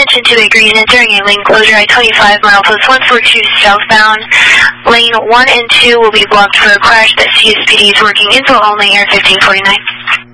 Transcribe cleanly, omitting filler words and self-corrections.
attention to a green entering a lane closure at 25 milepost 142 southbound. Lane 1 and 2 will be blocked for a crash that CSPD is working info only air 1549.